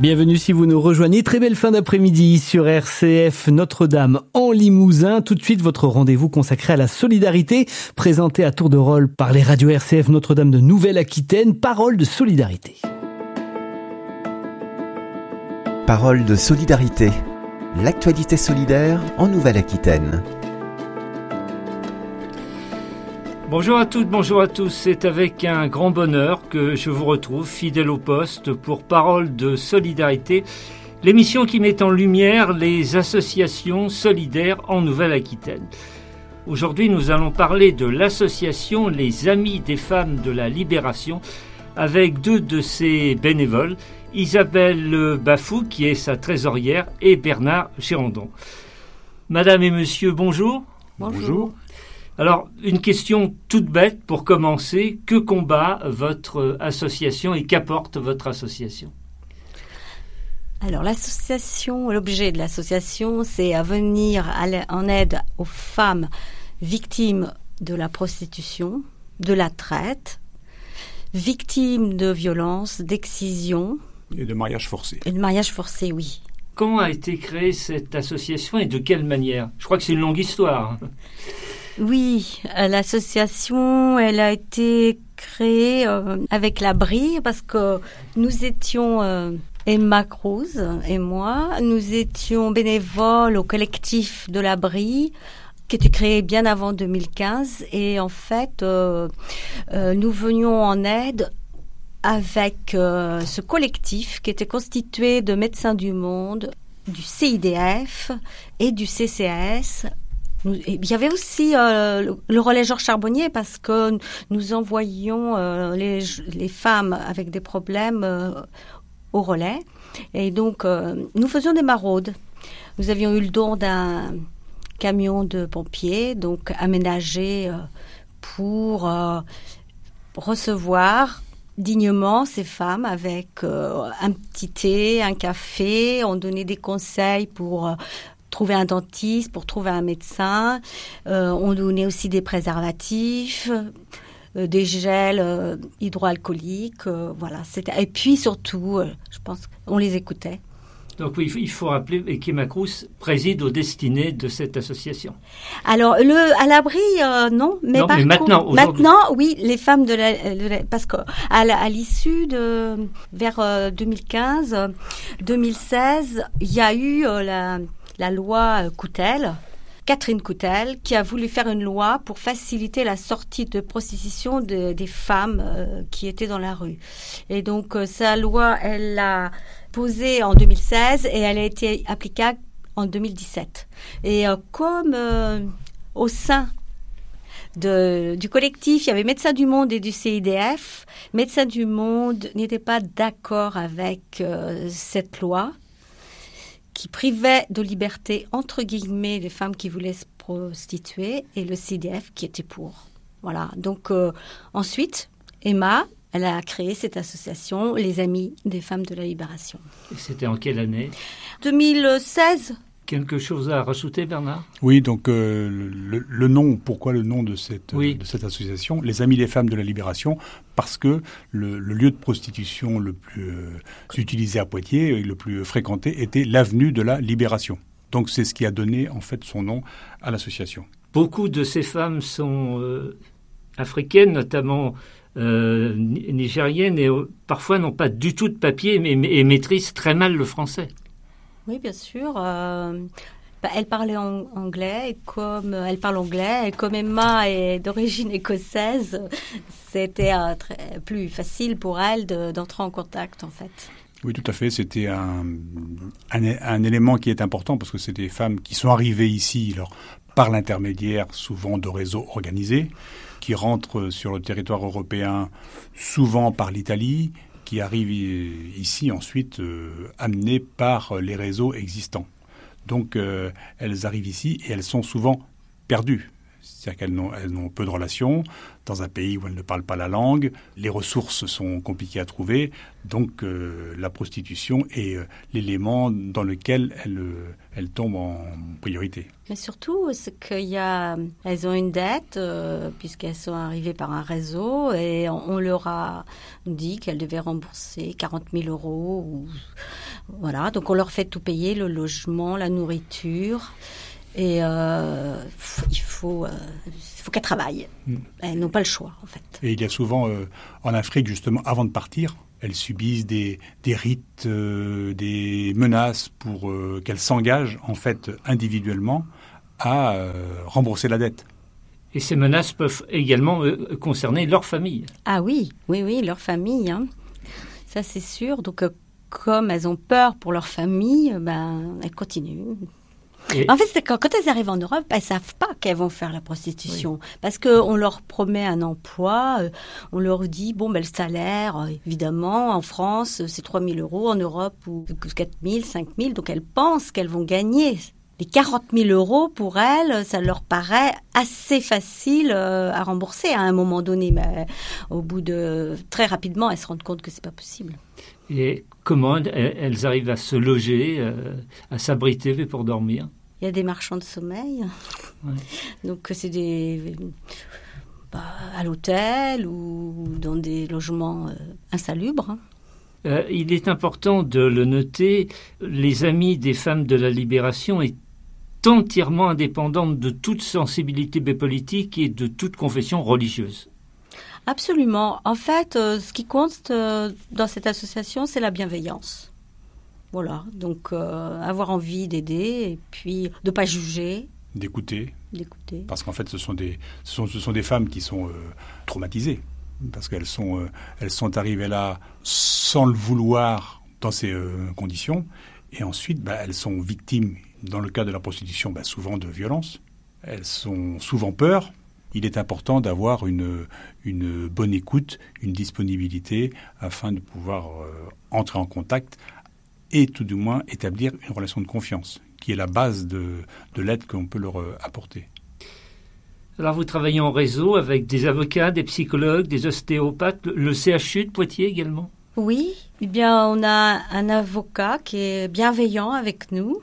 Bienvenue si vous nous rejoignez. Très belle fin d'après-midi sur RCF Notre-Dame en Limousin. Tout de suite, votre rendez-vous consacré à la solidarité, présenté à tour de rôle par les radios RCF Notre-Dame de Nouvelle-Aquitaine. Parole de solidarité. Parole de solidarité. L'actualité solidaire en Nouvelle-Aquitaine. Bonjour à toutes, bonjour à tous. C'est avec un grand bonheur que je vous retrouve, fidèle au poste, pour Parole de solidarité, l'émission qui met en lumière les associations solidaires en Nouvelle-Aquitaine. Aujourd'hui, nous allons parler de l'association Les Amis des Femmes de la Libération, avec deux de ses bénévoles, Isabelle Bafou, qui est sa trésorière, et Bernard Gérondon. Madame et monsieur, bonjour. Bonjour. Alors, une question toute bête pour commencer. Que combat votre association et qu'apporte votre association ? Alors, l'objet de l'association, c'est à venir en aide aux femmes victimes de la prostitution, de la traite, victimes de violences, d'excision. Et de mariage forcé. Et de mariage forcé, oui. Comment a été créée cette association et de quelle manière ? Je crois que c'est une longue histoire. Oui, l'association, elle a été créée avec la Brie parce que nous étions, Emma Cruz et moi, nous étions bénévoles au collectif de la Brie qui était créé bien avant 2015 et en fait, nous venions en aide avec ce collectif qui était constitué de médecins du monde, du CIDF et du CCAS. Il y avait aussi le relais Georges Charbonnier parce que nous envoyions les femmes avec des problèmes au relais. Et donc, nous faisions des maraudes. Nous avions eu le don d'un camion de pompiers, donc aménagé pour recevoir dignement ces femmes avec un petit thé, un café. On donnait des conseils pour trouver un dentiste, pour trouver un médecin. On donnait aussi des préservatifs, des gels hydroalcooliques. Voilà. Et puis surtout, je pense qu'on les écoutait. Donc oui, il faut rappeler qu'Emma Cruz préside aux destinées de cette association. Alors, à l'abri, non. Mais non, par mais contre, maintenant, oui, les femmes parce que à l'issue vers 2015, 2016, il y a eu la loi Coutel, Catherine Coutel, qui a voulu faire une loi pour faciliter la sortie de prostitution des femmes qui étaient dans la rue. Et donc, sa loi, elle l'a posée en 2016 et elle a été applicable en 2017. Et comme au sein du collectif, il y avait Médecins du Monde et du CIDF, Médecins du Monde n'étaient pas d'accord avec cette loi qui privait de liberté, entre guillemets, les femmes qui voulaient se prostituer, et le CIDF qui était pour. Voilà. Donc, ensuite, Emma, elle a créé cette association, Les Amis des Femmes de la Libération. Et c'était en quelle année ? 2016. Quelque chose à rajouter, Bernard ? Oui, donc le nom, pourquoi le nom de cette association, Les Amis des Femmes de la Libération, parce que le lieu de prostitution le plus utilisé à Poitiers, le plus fréquenté, était l'avenue de la Libération. Donc c'est ce qui a donné en fait son nom à l'association. Beaucoup de ces femmes sont africaines, notamment nigériennes, et parfois n'ont pas du tout de papier et maîtrisent très mal le français. Oui, bien sûr. Elle parlait anglais, et comme elle parle anglais, et comme Emma est d'origine écossaise, c'était plus facile pour elle d'entrer en contact, en fait. Oui, tout à fait. C'était un élément qui est important parce que c'est des femmes qui sont arrivées ici par l'intermédiaire souvent de réseaux organisés, qui rentrent sur le territoire européen souvent par l'Italie, qui arrivent ici ensuite amenées par les réseaux existants. Donc elles arrivent ici et elles sont souvent perdues. C'est-à-dire qu'elles n'ont peu de relations dans un pays où elles ne parlent pas la langue. Les ressources sont compliquées à trouver. Donc la prostitution est l'élément dans lequel elles tombent en priorité. Mais surtout, c'est elles ont une dette puisqu'elles sont arrivées par un réseau et on leur a dit qu'elles devaient rembourser 40 000 € ou Voilà, donc on leur fait tout payer, le logement, la nourriture. Et il faut qu'elles travaillent. Elles n'ont pas le choix, en fait. Et il y a souvent, en Afrique, justement, avant de partir, elles subissent des rites, des menaces pour qu'elles s'engagent, en fait, individuellement, à rembourser la dette. Et ces menaces peuvent également concerner leur famille. Ah oui, leur famille. Hein. Ça, c'est sûr. Donc, comme elles ont peur pour leur famille, elles continuent. Et en fait, c'est quand elles arrivent en Europe, elles ne savent pas qu'elles vont faire la prostitution. Oui. Parce qu'on leur promet un emploi, on leur dit, le salaire, évidemment, en France, c'est 3 000 €, en Europe, ou 4 000, 5 000. Donc, elles pensent qu'elles vont gagner. Les 40 000 € pour elles, ça leur paraît assez facile à rembourser à un moment donné. Mais au bout de... Très rapidement, elles se rendent compte que ce n'est pas possible. Et comment elles arrivent à se loger, à s'abriter pour dormir? Il y a des marchands de sommeil. Ouais. Donc, c'est à l'hôtel ou dans des logements insalubres. Il est important de le noter, les Amis des femmes de la libération est entièrement indépendante de toute sensibilité politique et de toute confession religieuse. Absolument. En fait, ce qui compte dans cette association, c'est la bienveillance. Voilà. Donc, avoir envie d'aider et puis de ne pas juger. D'écouter. Parce qu'en fait, ce sont des femmes qui sont traumatisées. Parce qu'elles sont arrivées là sans le vouloir dans ces conditions. Et ensuite, elles sont victimes, dans le cas de la prostitution, souvent de violences. Elles sont souvent peur. Il est important d'avoir une bonne écoute, une disponibilité, afin de pouvoir entrer en contact et tout du moins établir une relation de confiance, qui est la base de l'aide qu'on peut leur apporter. Alors vous travaillez en réseau avec des avocats, des psychologues, des ostéopathes, le CHU de Poitiers également? Oui, eh bien on a un avocat qui est bienveillant avec nous.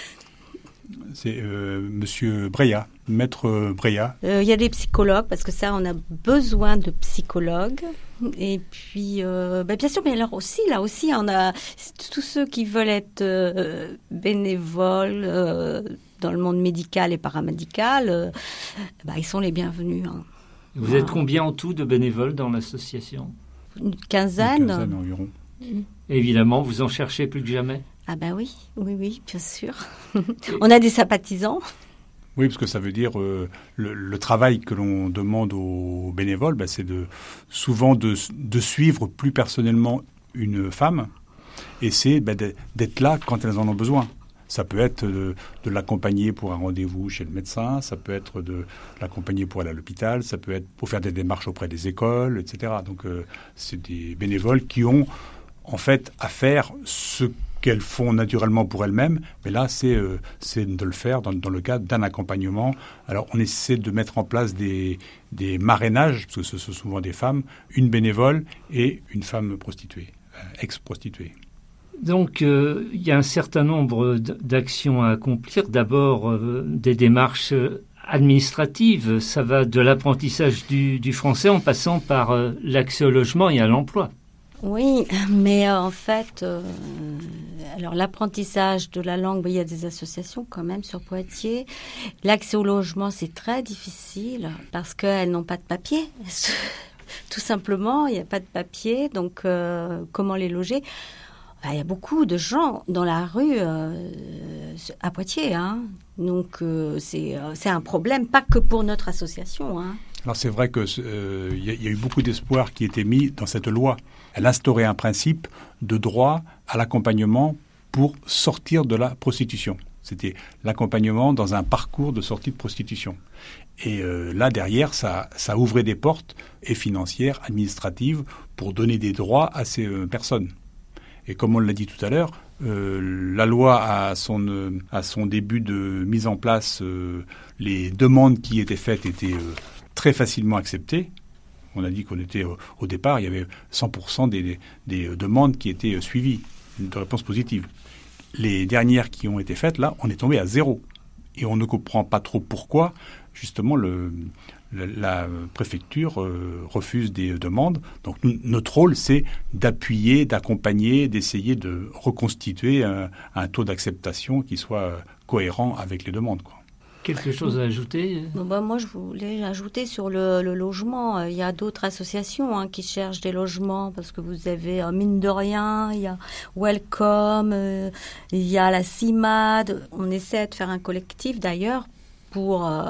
C'est Monsieur Breya, Maître Breya. Il y a des psychologues, parce que ça, on a besoin de psychologues. Et puis, bien sûr, mais alors aussi, là aussi, on a tous ceux qui veulent être bénévoles dans le monde médical et paramédical, ils sont les bienvenus. Hein. Vous êtes combien en tout de bénévoles dans l'association? Une quinzaine environ. Évidemment, vous en cherchez plus que jamais? Ah oui, bien sûr. On a des sympathisants. Oui, parce que ça veut dire le travail que l'on demande aux bénévoles, c'est souvent de suivre plus personnellement une femme, et c'est d'être là quand elles en ont besoin. Ça peut être de l'accompagner pour un rendez-vous chez le médecin, ça peut être de l'accompagner pour aller à l'hôpital, ça peut être pour faire des démarches auprès des écoles, etc. Donc c'est des bénévoles qui ont en fait à faire ce qu'elles font naturellement pour elles-mêmes, mais là, c'est de le faire dans le cadre d'un accompagnement. Alors, on essaie de mettre en place des marrainages, parce que ce sont souvent des femmes, une bénévole et une femme prostituée, ex-prostituée. Donc, il y a un certain nombre d'actions à accomplir. D'abord, des démarches administratives. Ça va de l'apprentissage du français en passant par l'accès au logement et à l'emploi. Oui, mais en fait, alors l'apprentissage de la langue, il y a des associations quand même sur Poitiers. L'accès au logement, c'est très difficile parce qu'elles n'ont pas de papier. Tout simplement, il n'y a pas de papier, donc comment les loger? Il y a beaucoup de gens dans la rue à Poitiers, hein. Donc c'est un problème, pas que pour notre association, hein. Alors c'est vrai qu'il y a eu beaucoup d'espoir qui était mis dans cette loi. Elle instaurait un principe de droit à l'accompagnement pour sortir de la prostitution. C'était l'accompagnement dans un parcours de sortie de prostitution. Et là, derrière, ça ouvrait des portes et financières, administratives, pour donner des droits à ces personnes. Et comme on l'a dit tout à l'heure, la loi à son début de mise en place, les demandes qui étaient faites étaient très facilement acceptées. On a dit qu'on était au départ, il y avait 100% des demandes qui étaient suivies, de réponses positives. Les dernières qui ont été faites, là, on est tombé à 0. Et on ne comprend pas trop pourquoi, justement, la préfecture refuse des demandes. Donc notre rôle, c'est d'appuyer, d'accompagner, d'essayer de reconstituer un taux d'acceptation qui soit cohérent avec les demandes, quoi. Quelque chose à ajouter? Moi, je voulais ajouter sur le logement. Il y a d'autres associations qui cherchent des logements parce que vous avez, mine de rien, il y a Welcome, il y a la CIMAD. On essaie de faire un collectif d'ailleurs pour